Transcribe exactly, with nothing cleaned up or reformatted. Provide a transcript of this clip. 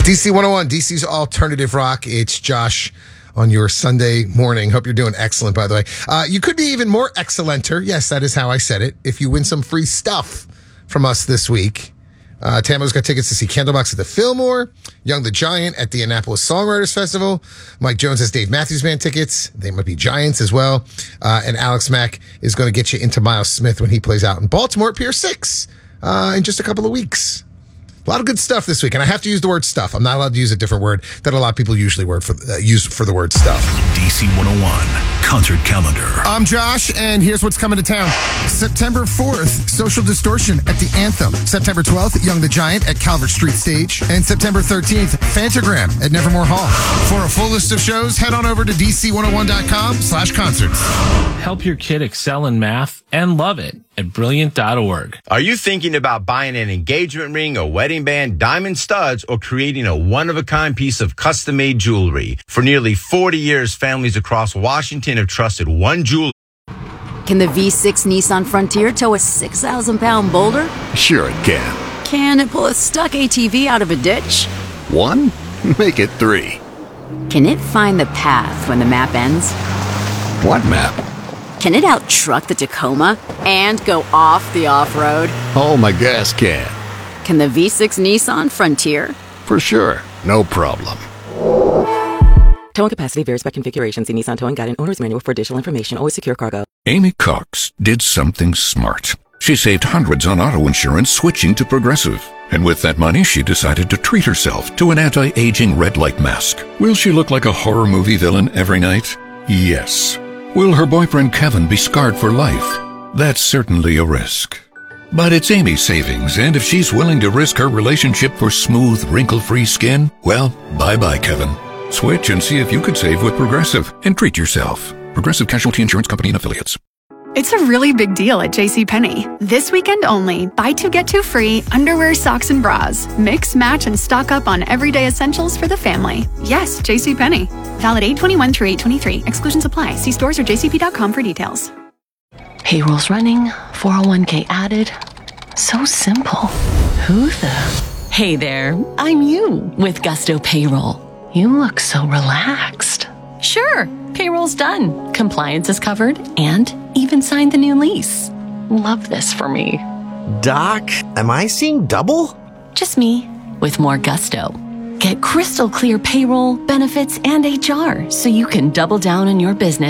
D C one oh one, D C's Alternative Rock. It's Josh on your Sunday morning. Hope you're doing excellent, by the way. Uh, you could be even more excellenter. Yes, that is how I said it. If you win some free stuff from us this week. Uh, Tamo's got tickets to see Candlebox at the Fillmore, Young the Giant at the Annapolis Songwriters Festival. Mike Jones has Dave Matthews Band tickets. They might be Giants as well. Uh, and Alex Mack is going to get you into Miles Smith when he plays out in Baltimore at Pier six uh, in just a couple of weeks. A lot of good stuff this week, and I have to use the word stuff. I'm not allowed to use a different word that a lot of people usually word for, uh, use for the word stuff. D C one oh one Concert Calendar. I'm Josh, and here's what's coming to town. September fourth, Social Distortion at the Anthem. September twelfth, Young the Giant at Calvert Street Stage. And September thirteenth, Fantagram at Nevermore Hall. For a full list of shows, head on over to D C one oh one dot com slash concerts. Help your kid excel in math and love it at brilliant dot org. Are you thinking about buying an engagement ring, a wedding band, diamond studs, or creating a one-of-a-kind piece of custom-made jewelry? For nearly forty years, families across Washington have trusted one jeweler. Can the V six Nissan Frontier tow a six thousand pound boulder? Sure it can. Can it pull a stuck A T V out of a ditch? One? Make it three. Can it find the path when the map ends? What map? Can it out-truck the Tacoma and go off the off-road? Oh, my gas can. Can the V six Nissan Frontier? For sure. No problem. Towing capacity varies by configuration. See Nissan Towing Guide and Owner's Manual for additional information. Always secure cargo. Amy Cox did something smart. She saved hundreds on auto insurance switching to Progressive. And with that money, she decided to treat herself to an anti-aging red light mask. Will she look like a horror movie villain every night? Yes. Will her boyfriend Kevin be scarred for life? That's certainly a risk. But it's Amy's savings, and if she's willing to risk her relationship for smooth, wrinkle-free skin, well, bye-bye, Kevin. Switch and see if you could save with Progressive and treat yourself. Progressive Casualty Insurance Company and Affiliates. It's a really big deal at JCPenney. This weekend only, buy two, get two free, underwear, socks, and bras. Mix, match, and stock up on everyday essentials for the family. Yes, JCPenney. Valid eight twenty-one through eight twenty-three. Exclusions apply. See stores or j c p dot com for details. Payroll's running, four oh one k added. So simple. Who the? Hey there, I'm you with Gusto Payroll. You look so relaxed. Sure, payroll's done. Compliance is covered and even signed the new lease. Love this for me. Doc, am I seeing double? Just me with more gusto. Get crystal clear payroll, benefits, and H R so you can double down on your business.